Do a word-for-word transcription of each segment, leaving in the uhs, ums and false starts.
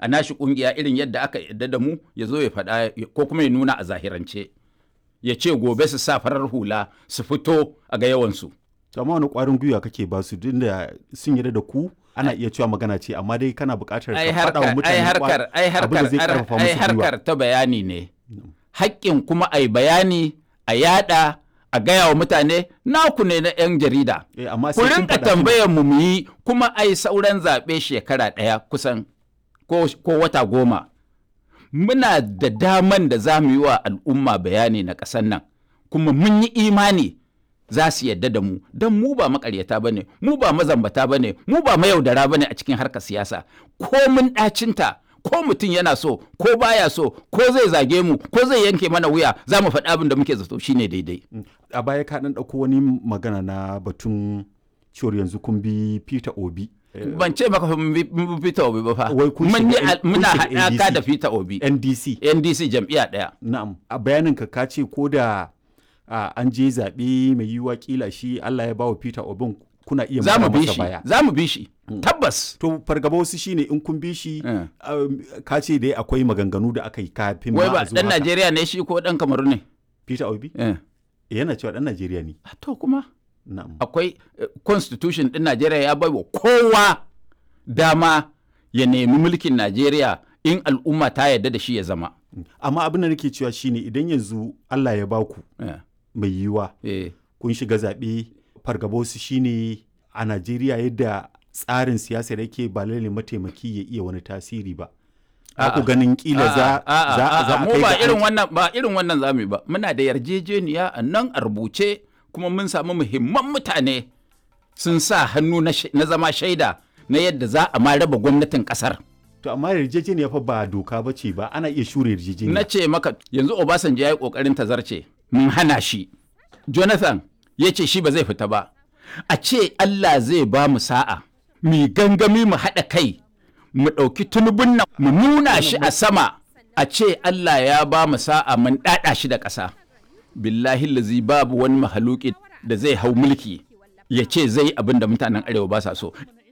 a nashi kungiya irin yadda aka yadda da mu ya zo ya faɗa ko kuma ya nuna a zahirance ya ce gobe su sa farar hula su fito a ga yawansu. Amma wani ƙwarin gwiwa kake ba su duk da sun yarda da ku ana iya cewa magana ce amma dai kana buƙatar ka faɗa wa mutane abin da zai ƙarfafa musu gwiwa. Ai harkar ta bayani ne. Haƙƙin kuma ai bayani a yada a gaya wa mutane naku ne na 'yan jarida. Ku rinka tambayar mu mu yi kuma ai sauran zaɓe shekara ɗaya kusan ko wata goma. Muna da daman da za mu yi wa al'umma bayani na ƙasar nan kuma mun yi imani za su yadda da mu don mu ba makaryata ba ne, mu ba mazambata ba ne, mu ba mayaudara ba ne a cikin harkar siyasa. Ko mun ɗacinta ko mutum yana so ko baya so ko zai zage mu ko zai yanke mana wuya za mu faɗi abin da muke zato shine daidai. A baya ka ɗan ɗauko wani magana na batun cewar yanzu kun bi Peter Obi. Ban ce maka mun bi Peter Obi ba fa. Muna haɗaka da Peter Obi. N D C. N D C jam'iyya ɗaya. Na'am. A bayanin ka ka ce ko da an je zaɓe mai yiwuwa kila shi Allah ya bawa Peter Obi kuna iya mara masa baya. Za mu bi shi. Tabbas. To fargaba wasu shine in kun bi shi ka ce dai akwai maganganu da aka yi kafin ma a zuwa. Wai ba dan Najeriya ne shi ko dan Kamaru ne? Peter Obi? Eh. Yana cewa dan Najeriya ne. To kuma akwai constitution din Najeriya ya baiwa kowa dama ya nemi mulkin Najeriya in al'umma ta yarda da shi ya zama. Amma abin da nake cewa shine idan yanzu Allah ya baku mai yiwuwa kun shiga zaɓe fargaba su shine a Najeriya yadda tsarin siyasar yake ba lalle mataimaki ya iya wani tasiri ba. Ku ganin kila za a kai ba irin wannan ba irin wannan zamu ba. Muna da yarjejeniya a nan a rubuce kuma mun samu muhimman mutane sun sa hannu na zama shaida na yadda za a ma raba gwamnatin kasar. To amma yarjejeniya fa ba doka ba ce ba ana iya shure yarjejeniya. Na ce maka yanzu Obasanjo ya yi kokarin tazarce mun hana shi. Jonathan ya ce shi ba zai fita ba. A ce Allah zai ba mu sa'a mu gangami mu haɗa kai mu ɗauki tunubun nan mu nuna shi a sama a ce Allah ya ba mu sa'a mun ɗaɗa shi da ƙasa. Billahi lazi babu wani mahaluki da zai hau mulki ya ce zai abin da mutanen arewa ba sa so.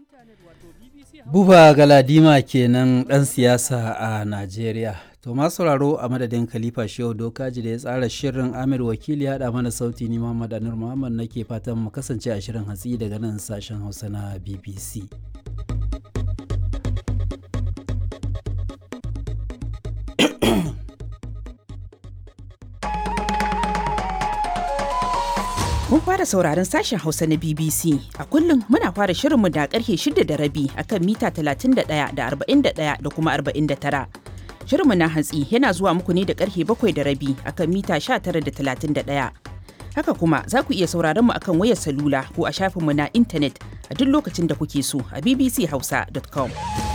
Buba Galadima kenan ɗan siyasa a Najeriya. To masu sauraro a madadin Khalifa Shehu Dokaji da ya tsara shirin Amir Wakili ya haɗa mana sauti ni Muhammad Anur Muhammad nake fatan mu kasance a shirin hatsi daga nan sashen Hausa na B B C. Kun fara sauraron sashen Hausa na B B C. A kullum muna fara shirinmu da karfe shida da rabi akan mita talatin da ɗaya da arba'in da ɗaya da kuma arba'in da tara. Shirinmu na hantsi yana zuwa muku ne da karfe bakwai da rabi akan mita sha tara da talatin da ɗaya. Haka kuma za ku iya sauraron mu akan wayar salula ko a shafinmu na intanet a duk lokacin da kuke so a b b c hausa dot com.